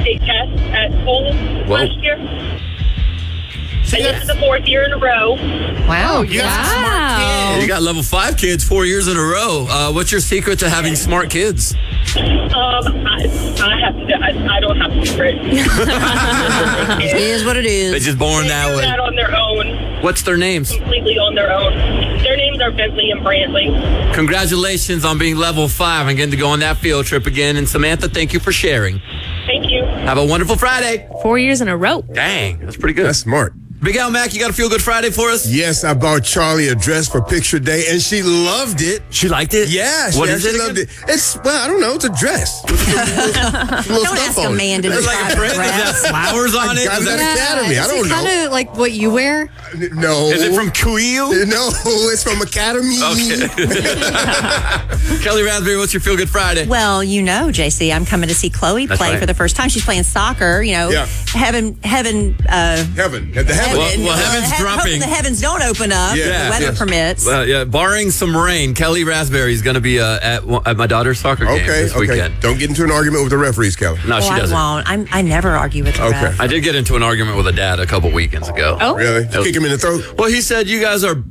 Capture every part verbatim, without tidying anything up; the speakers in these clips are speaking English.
state test at school Whoa. last year. So this is the fourth year in a row. Wow. You got wow. some smart kids. You got level five kids four years in a row. Uh, what's your secret to having smart kids? Um, I, I have to. I, I don't have to secret. It is what it is. They're just born They that do way. that on their own, What's their names? completely on their own. Their names are Bentley and Brantley. Congratulations on being level five and getting to go on that field trip again. And Samantha, thank you for sharing. Thank you. Have a wonderful Friday. Four years in a row. Dang, that's pretty good. That's smart. Big Al Mac, you got a Feel Good Friday for us? Yes, I bought Charlie a dress for picture day, and she loved it. She liked it? Yeah, she What is actually it loved again? it. It's, well, I don't know, it's a dress. With some little, little Don't stuff ask on a it. man to It's like a describe print. a Does it have dress. flowers on I it? got Is it at that- Academy. I Is don't it know. kind of like what you wear? No. Is it from Kuiu? No, it's from Academy. Okay. Kelly Raspberry, what's your Feel Good Friday? Well, you know, J C, I'm coming to see Chloe That's play right. for the first time. She's playing soccer. You know, Yeah. heaven, heaven, uh, Heaven. The heaven. Well- well, uh, heaven's he- hope dropping. The heavens don't open up. Yeah. if Yeah, the weather yes. permits. Well, yeah, barring some rain, Kelly Raspberry is going to be uh, at, at my daughter's soccer game Okay, this okay. weekend. Don't get into an argument with the referees, Kelly. No, oh, she I doesn't. won't. I'm, I never argue with the Okay. ref. I did get into an argument with a dad a couple weekends ago. Oh. Really? Kick him in the throat? Well, he said you guys are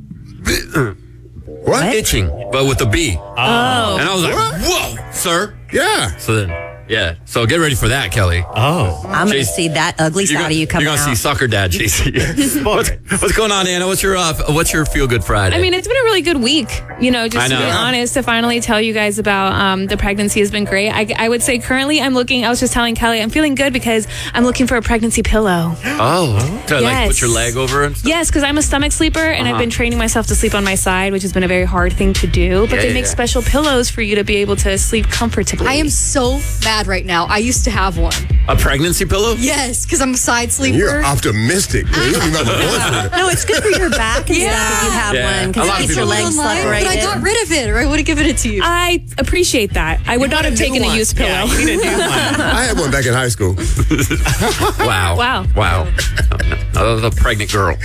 What? itching, but with a B. Oh. And I was like, What? whoa, sir. Yeah. So then, yeah. So get ready for that, Kelly. Oh. I'm going to Jason, see that ugly You're side gonna, of you coming you're gonna out. see soccer dad, J C. what's, what's going on, Anna? What's your uh, what's your Feel Good Friday? I mean, it's been a really good week. You know, I just to know. be honest, to finally tell you guys about um, the pregnancy has been great. I, I would say currently I'm looking, I was just telling Kelly, I'm feeling good because I'm looking for a pregnancy pillow. oh, to like Yes. put your leg over and stuff? Yes, because I'm a stomach sleeper and Uh-huh. I've been training myself to sleep on my side, which has been a very hard thing to do. But Yeah, they yeah, make yeah. special pillows for you to be able to sleep comfortably. I am so mad right now. I used to have one. A pregnancy pillow? Yes, because I'm a side sleeper. You're optimistic. Man. You don't even have a voice for it. No, it's good for your back and Yeah. stuff if you have Yeah. one A because lot it of keeps your people- legs Online, separated. but I got rid of it, or I would have given it to you. I appreciate that. I would not have a new taken a one. used pillow. Yeah, you need a new one. I had one back in high school. Wow. Wow. Wow. I was a pregnant girl.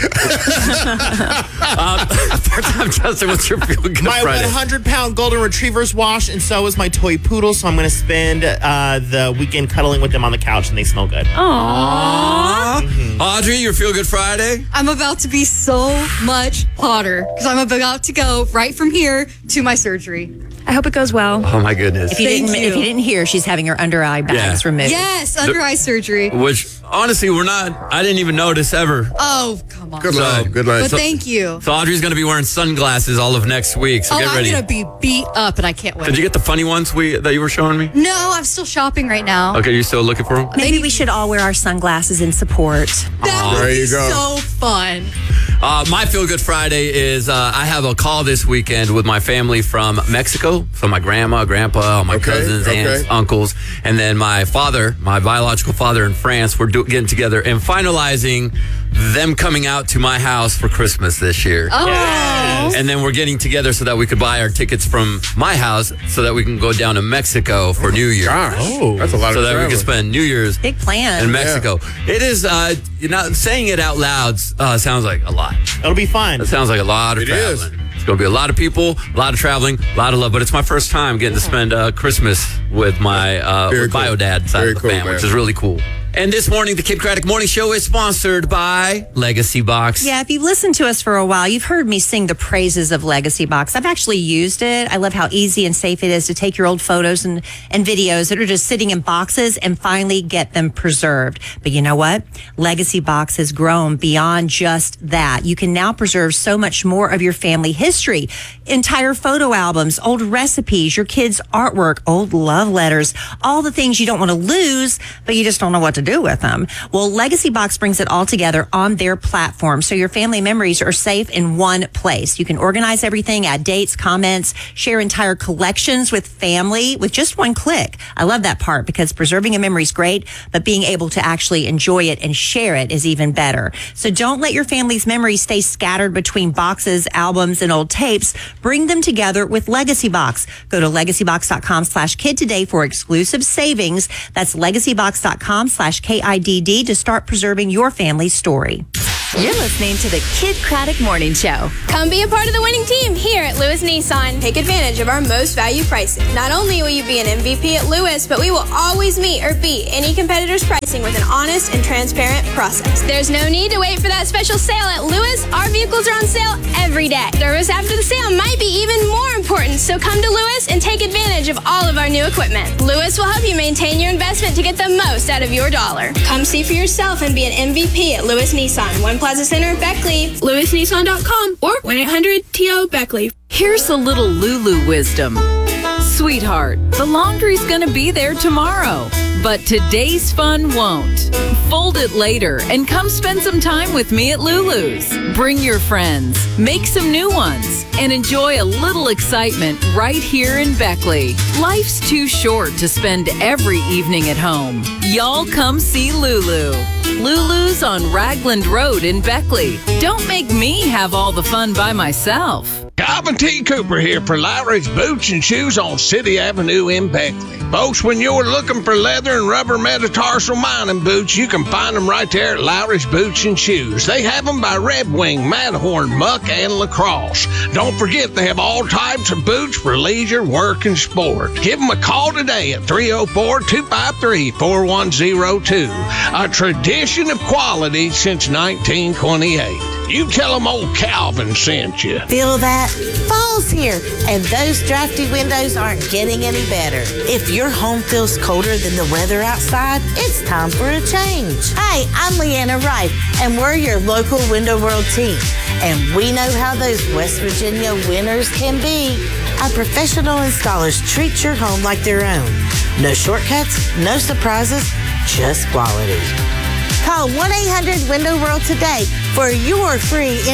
uh, part-time Justin, what's your Feel Good My Friday? one hundred pound golden retriever's washed, and so is my toy poodle. So I'm going to spend uh, the weekend cuddling with them on the couch, and they smell good. Aww. Audrey, your Feel Good Friday? I'm about to be so much hotter because I'm about to go right from here to my surgery. I hope it goes well. Oh, my goodness. If you, Thank didn't, you. if you didn't hear, she's having her under eye bags Yeah. removed. Yes, under eye surgery. Which, honestly, we're not, I didn't even notice ever. Oh, come on. Good So- line. Good line. But So- thank you. So Audrey's going to be wearing sunglasses all of next week. So Oh, get I'm ready. gonna be beat up, and I can't wait. Did you get the funny ones we that you were showing me? No, I'm still shopping right now. Okay, you still looking for them? Maybe we should all wear our sunglasses in support. That would There be you go. so fun. Uh, my Feel Good Friday is uh, I have a call this weekend with my family from Mexico. So my grandma, grandpa, all my Okay, cousins, okay. aunts, uncles, and then my father, my biological father in France. We're do- getting together and finalizing them coming out to my house for Christmas this year. Oh, And then we're getting together so that we could buy our tickets from my house so that we can go down to Mexico for New Year. Gosh, Oh. that's a lot So of that we traveling. can spend New Year's Big plan. in Mexico. It is, uh, you know, saying it out loud uh, sounds like a lot. It'll be fun. It sounds like a lot of It is. traveling. It's going to be a lot of people, a lot of traveling, a lot of love. But it's my first time getting to spend uh, Christmas with my uh, Very with cool. Bio Dad side Very of the cool, family, man. which is really cool. And this morning, the Kid Craddock Morning Show is sponsored by Legacy Box. Yeah, if you've listened to us for a while, you've heard me sing the praises of Legacy Box. I've actually used it. I love how easy and safe it is to take your old photos and, and videos that are just sitting in boxes and finally get them preserved. But you know what? Legacy Box has grown beyond just that. You can now preserve so much more of your family history. Entire photo albums, old recipes, your kids' artwork, old love letters, all the things you don't want to lose, but you just don't know what to do with them. Well, Legacy Box brings it all together on their platform, so your family memories are safe in one place. You can organize everything, add dates, comments, share entire collections with family with just one click. I love that part because preserving a memory is great, but being able to actually enjoy it and share it is even better. So don't let your family's memories stay scattered between boxes, albums, and old tapes. Bring them together with Legacy Box. Go to legacybox.com slash kid today for exclusive savings. That's legacybox.com slash K I D D to start preserving your family's story. You're listening to the Kid Craddock Morning Show. Come be a part of the winning team here at Lewis Nissan. Take advantage of our most value pricing. Not only will you be an M V P at Lewis, but we will always meet or beat any competitor's pricing with an honest and transparent process. There's no need to wait for that special sale at Lewis. Our vehicles are on sale every day. Service after the sale might be even more important, so come to Lewis and take advantage of all of our new equipment. Lewis will help you maintain your investment to get the most out of your dollar. Come see for yourself and be an M V P at Lewis Nissan, One Plaza Center, Beckley, lewis nissan dot com, or one eight hundred T O Beckley. Here's a little Lulu wisdom. Sweetheart, the laundry's gonna be there tomorrow, but today's fun won't. Fold it later and come spend some time with me at Lulu's. Bring your friends, make some new ones, and enjoy a little excitement right here in Beckley. Life's too short to spend every evening at home. Y'all come see Lulu. Lulu's on Ragland Road in Beckley. Don't make me have all the fun by myself. Calvin T. Cooper here for Lowry's Boots and Shoes on City Avenue in Beckley. Folks, when you're looking for leather and rubber metatarsal mining boots, you can find them right there at Lowry's Boots and Shoes. They have them by Red Wing, Matterhorn, Muck, and Lacrosse. Don't forget, they have all types of boots for leisure, work, and sport. Give them a call today at three oh four, two five three, four one oh two. A tradition of quality since nineteen twenty-eight. You tell them old Calvin sent you. Feel that? Fall's here, and those drafty windows aren't getting any better. If your home feels colder than the weather outside, it's time for a change. Hey, I'm Leanna Wright, and we're your local Window World team. And we know how those West Virginia winters can be. Our professional installers treat your home like their own. No shortcuts, no surprises, just quality. Call one eight hundred window world today for your free